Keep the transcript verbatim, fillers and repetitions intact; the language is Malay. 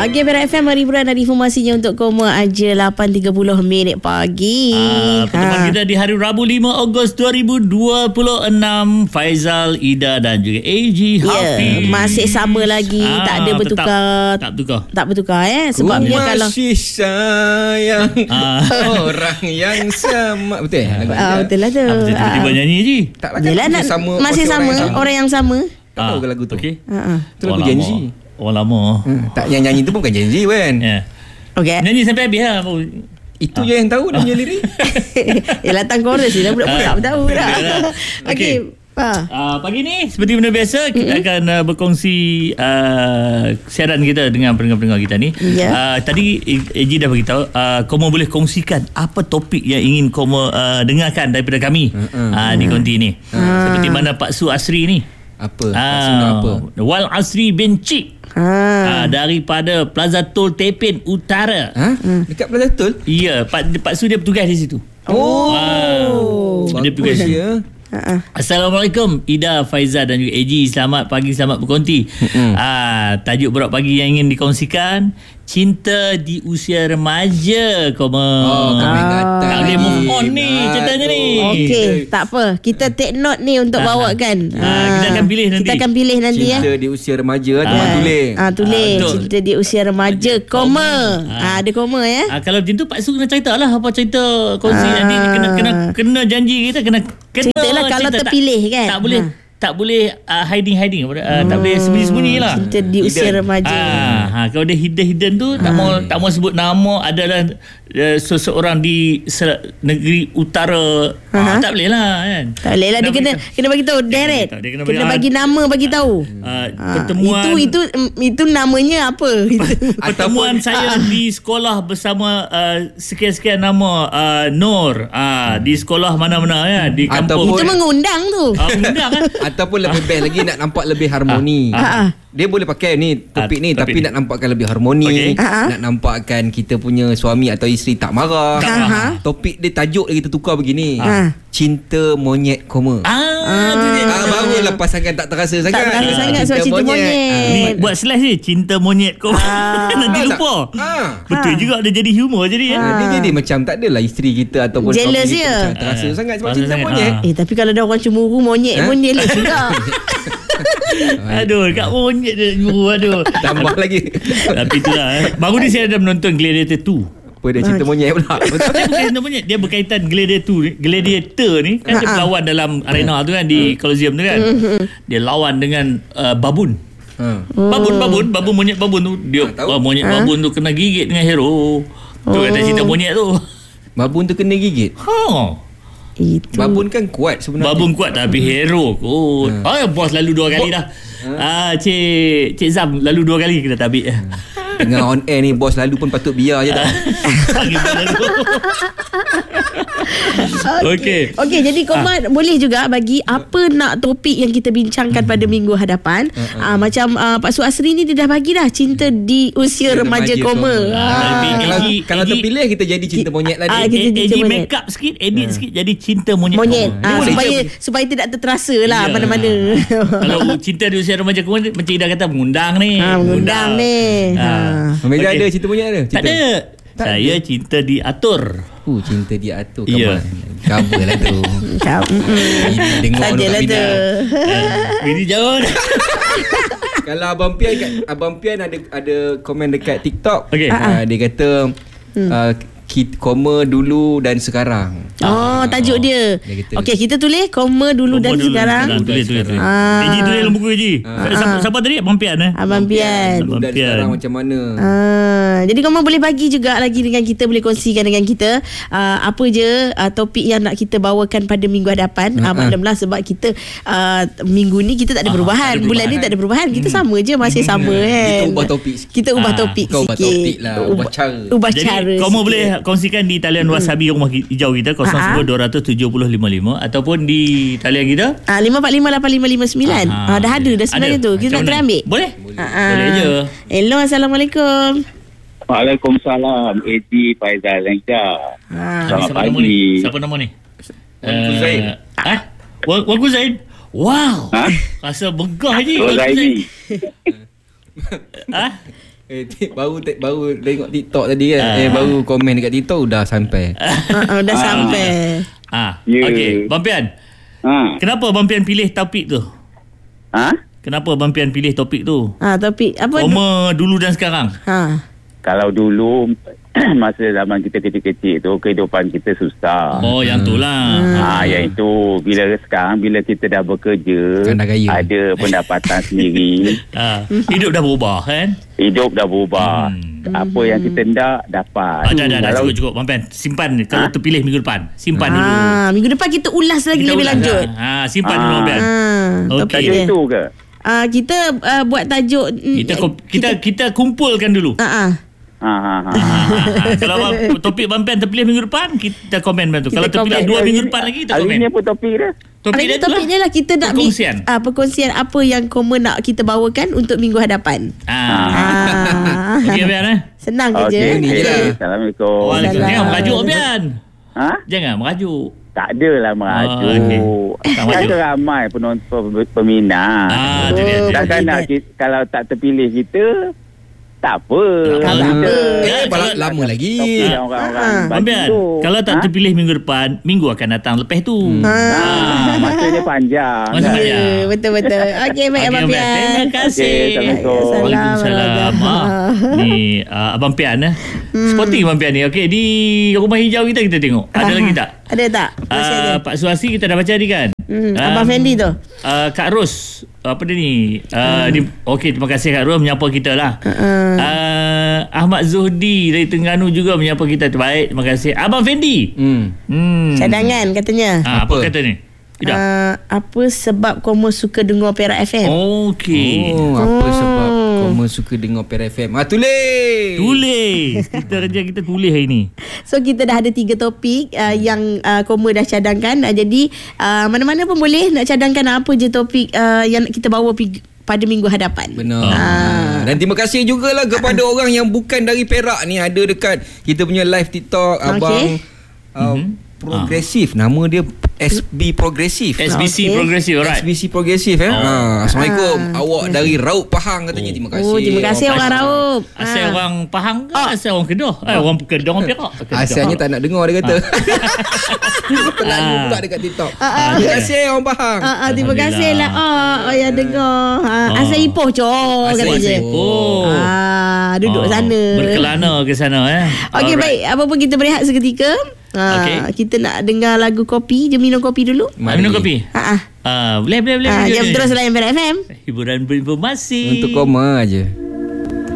Okey, Perak F M, hiburan dan informasinya untuk koma aja lapan tiga puluh minit pagi. Ah, pertemuan ha. kita di hari Rabu lima Ogos dua ribu dua puluh enam. Faizal, Ida dan juga A G Hafiz. Ya, masih sama lagi, ah, tak ada bertukar. Tak bertukar. Tak bertukar eh sebabnya Ku kalau masih sayang ah. orang yang sama. Betul? Ah, betul lah tu. Apa tiba-tiba Ah. nyanyi je? Tak lah, Yelah, nak, sama, masih sama, orang yang sama. orang yang sama. Tak tahu ke lagu tu? Okey. Ha. Itu lagu Gen Z. Orang lama. Hmm, tak, yang nyanyi tu bukan Gen Z kan? Ya. Okey. Nyanyi sampai habis lah. Itu je yang tahu dia punya lirik. Yelah, tang chorus ni dah budak-budak tahu dah. Okey. Ah. Uh, pagi ni seperti benda biasa kita mm-hmm. akan uh, berkongsi uh, siaran kita dengan pendengar-pendengar kita ni. Yeah. Uh, tadi A G dah beritahu uh, Koma boleh kongsikan apa topik yang ingin Koma uh, dengarkan daripada kami uh-uh. uh, di konti ni. Uh. Seperti mana Pak Su Asri ni. Apa? Uh, apa? Wal Asri bin Cik. Ha. Uh, daripada Plaza Tol Tepin Utara. Ha? Hmm. Dekat Plaza Tol? Ya, Pak Pak Su dia bertugas di situ. Oh. Uh, dia bertugas ya. Ha. Assalamualaikum Ida, Faizal dan juga A G. Selamat pagi, selamat berkonti. Mm-hmm. Ah, tajuk berat pagi yang ingin dikongsikan, cinta di usia remaja. Koma. Oh, kami kata tak boleh move on ni ceritanya ni. Okey, tak apa. Kita take note ni untuk Ah, bawakan. ah, kita akan pilih nanti. Kita akan pilih nanti cinta ya. di usia remaja tu Ah. tulis. Ah, tulis Ah, cinta di usia remaja, koma. Ah, ada koma ya. Ah, kalau macam tu Pak Su kena cerita lah apa cerita kongsi Ah. nanti kena kena kena janji kita kena kena Ceritalah kalau cerita. terpilih tak, kan. Tak boleh Ha. tak boleh uh, hiding hiding uh, hmm. tak boleh sembunyi-sembunyi lah. Cinta di usia Hidden. remaja. Ah, ha, kalau dia hidden-hidden tu tak mau tak mau sebut nama adalah uh, seseorang di se- negeri utara. Ah, tak boleh lah kan. Tak boleh lah, dia kena kena bagi tahu direct. Dia kena Kena, bagi- bagi nama, bagi tahu. Uh, Ah, pertemuan itu itu itu namanya apa? pertemuan saya di sekolah bersama uh, sekian-sekian nama uh, Nur uh, di sekolah mana-mana ya di kampung. Itu mengundang tu. Ah, mengundang kan. Ataupun lebih best lagi nak nampak lebih harmoni. Ah, ah. Dia boleh pakai ni topik Ah, ni topik tapi ni. nak nampakkan lebih harmoni. Okey. Ah, ah. Nak nampakkan kita punya suami atau isteri tak marah. Tak marah. Topik dia tajuk dia kita tukar begini. Ah. Cinta monyet koma. Ah, tu dia. Ah, barulah pasangan tak terasa sangat. Tak terasa Ah, sangat sebab cinta monyet. Ni buat slash ni cinta monyet kau. Ah. Nanti Ah, lupa. Ah. Betul juga dia jadi humor jadi ya. Ah. Dia jadi macam tak adalah isteri kita ataupun Jealous suami kita je. macam terasa Ah. sangat sebab Terasa cinta sangat, monyet. ah. Eh, tapi kalau ada orang cemburu monyet Ha? pun dia lah juga. Aduh, kat monyet dia juru aduh. Tambah lagi. Tapi itulah. Eh. Baru ni saya ada menonton Gladiator two. Apa dia cinta monyet pula? Dia bukan cinta monyet, dia berkaitan Gladiator ni. Gladiator ni kan dia Ha-ha. berlawan dalam arena tu kan di Colosseum tu kan. Dia lawan dengan uh, babun. Ha. Babun, babun, babun monyet babun tu. Dia Ah, tahu. uh, monyet Ha? babun tu kena gigit dengan hero. Tu kata cinta monyet tu. Babun tu kena gigit. Ha. Itu. Babun kan kuat sebenarnya. Babun kuat tapi hero kot. Ah, bos lalu dua kali dah. Ah, Cik Cik Zam lalu dua kali kita tabik. Tengah on air ni bos lalu pun patut biar je dah. Gimana tu? Okey. Okey, jadi Koma boleh juga bagi apa nak topik yang kita bincangkan pada minggu hadapan. Ah, macam ah, Pak Su Asri ni dia dah bagi dah cinta di usia remaja, Koma. Ah, Ah. kalau Egi- kalau Egi- terpilih kita jadi cinta monyet lah Ah, ni. kita cinta Eddie monyet. make up sikit, edit sikit jadi cinta monyet. Monyet. Koma. Ah, boleh supaya je. supaya tidak terterasa lah Ya. mana-mana. Kalau cinta di usia remaja Koma macam Ida kata mengundang ni. Ah, mengundang ni. Ah. Meja Okey. ada cinta monyet ada? Tak Cinta. ada. Tak Saya ada. cinta diatur. Uh, cinta diatur Ya. kawan. Cover lah tu. Kau- mm-mm. Ini dengar orang Sajalah tak tu. pindah. Ini jauh. Kalau Abang Pian kat, Abang Pian ada ada komen dekat TikTok. Okey. Uh, dia kata uh, kit, koma dulu dan sekarang. Oh, tajuk dia. Dia kata- Okey, kita tulis koma dulu Koma dan dulu sekarang. Tulis, tulis, tulis. Ah. Eji tulis dalam buku Eji. Ah. Siapa, siapa tadi? Abang Pian eh? Abang Pian. Dulu dan Abang Pian. sekarang macam mana? Ah, jadi korang boleh bagi juga lagi dengan kita, boleh kongsikan dengan kita uh, apa je uh, topik yang nak kita bawakan pada minggu hadapan. Uh, maklumlah sebab kita uh, minggu ni kita tak ada Ah, perubahan, tak ada bulan ni perubahan. tak ada perubahan. Kita sama je, masih sama kan. Kita ubah topik sikit. Kita ubah Ah, topik kau ubah sikit. topik lah, ubah cara. Ubah Jadi cara. kamu sikit. boleh kongsikan di talian Wasabi Rumah Hijau kita kosong sepuluh dua ratus tujuh puluh lima lima ataupun di talian kita Ah, lima empat lima lapan lima lima sembilan. Ah, dah ada dah sebenarnya Ada. tu. Kita Macam nak try mana? ambil. Boleh? Ah, ah. Boleh je. Hello, Assalamualaikum. Waalaikumsalam, Eddie Faizal Lengka. Ah. Selamat Siapa nama ni? pagi. Siapa nama ni? Wangku Eh, Zaid. Ah? Wa- Wangku Zaid? Wow. Ha? Rasa begah je. Oh, Wangku Zaini. Ha? Eh, t- baru te- baru tengok TikTok tadi kan. Ah. Eh baru komen dekat TikTok dah sampai. uh, dah sampai. Ah, Ya. okey, Bang Pian. Ha. Kenapa Bang Pian pilih topik tu? Ha? Kenapa Bang Pian pilih topik tu? Ha, topik apa? Koma dulu dan sekarang. Ha. Kalau dulu masa zaman kita kecil-kecil tu kehidupan kita susah. Oh, yang tu lah. Ha, yang itu bila sekarang bila kita dah bekerja, Kan dah kaya. ada pendapatan sendiri, Ah, hidup dah berubah kan? hidup dah berubah. Hmm. Apa yang kita hendak dapat. Ah, dah, dah, dah, Kalau- cukup, cukup. Bang Pian, simpan kalau Ha? terpilih minggu depan. Simpan dulu. Ha, minggu depan kita ulas lagi Kita lebih ulas lanjut. lah. Ha, simpan Ah. dulu Bang Pian. Ha, Okey. topik Tajuk dia. itu ke? Ah, kita uh, buat tajuk mm, Kita kom- kita kita kumpulkan dulu. Ah, ah. Ha ha ha. Ah, kalau bang, topik Bang Pian terpilih minggu depan, kita komen tu. Kita Kalau terpilih komen. dua minggu depan lagi, kita Hari komen. ni apa topik dia? Topik Hari dia ni tu topik lah. dia lah kita nak Perkongsian. ah, perkongsian apa yang Koma nak kita bawakan untuk minggu hadapan. Ah. Ah. Okey Bian eh. Senang Okey, je. ni je okey. lah. Assalamualaikum. Waalaikumsalam. Salam. Jangan merajuk Bian. Ha? Jangan merajuk. Tak adalah merajuk. Oh, okey. Tak Kan merajuk. ramai penonton peminat. Ah, tu dia. Oh, tu dia. Takkan nak kita, kalau tak terpilih kita, tak apa. Tak apa. Kita, Eh, kalau- bala- lama lagi. Topik yang orang-orang Ah. Bang bagi Pian, tu. kalau tak Ha? terpilih minggu depan, minggu akan datang lepas tu. Ah, masa dia panjang. Masa kan? panjang. Ya, betul-betul. Okey, baik Okey, Abang Abang Pian. Terima kasih. Okey, Assalamualaikum. Waalaikumsalam. Ah, ni uh, Abang Pian eh. Sporting Abang Pian ni. Okey, di Rumah Hijau kita kita tengok. Ada Ah, lagi tak? Ada tak? Masih ada. Uh, Pak Suasi kita dah baca tadi kan? Hmm, Um, Abang Fendi tu. Uh, Kak Ros, apa dia ni? Uh, di, Okey, terima kasih Kak Ros menyapa kita lah. Uh-uh. Uh, Ahmad Zuhdi dari Terengganu juga menyapa kita. Terbaik, terima kasih. Abang Fendi. Hmm. Hmm. Cadangan katanya. Ah, apa? Apa? kata ni? Tidak. Uh, apa sebab Koma suka dengar Perak F M? Okey. Oh, apa Oh. sebab Koma suka dengar Perak F M? Ah, tulis. Tulis. Kita kerja kita tulis hari ni. So kita dah ada tiga topik uh, yang uh, Koma dah cadangkan. Uh, jadi uh, mana-mana pun boleh nak cadangkan apa je topik uh, yang nak kita bawa pi- pada minggu hadapan. Benar. Ah. Dan terima kasih jugalah kepada orang yang bukan dari Perak ni, ada dekat kita punya live TikTok abang uh, Mhm. Progresif. Nama dia S B Progresif. S B C Okey. Progressive, alright. S B C Progresif eh. Oh. Ha, Assalamualaikum. Ah. Awak dari Raub Pahang katanya. Terima kasih. Oh, terima kasih orang Pahang. Raub. Asal Ah. orang Pahang ke Oh. asal orang Kedah? Eh, orang Kedah, orang Perak. Asalnya tak nak dengar dia kata. Terlalu Ah. pula dekat TikTok. Ah, ah. Terima kasih orang Pahang. Ah, ah, terima Alhamdulillah. kasih lah. Oh, oh yang dengar. Ah, Oh. Asal Ipoh cor Asal kata je. Oh. Ah, duduk Oh, sana. Berkelana ke sana eh. Okey, baik. Apa pun kita berehat seketika. Ah, Okey. kita nak dengar lagu kopi. Jom minum kopi dulu. Mari. Minum kopi. Ah, ah. Ah, boleh boleh boleh. Ah, boleh, jom boleh. terus layan Perak F M. Hiburan berinformasi. Untuk Koma aje.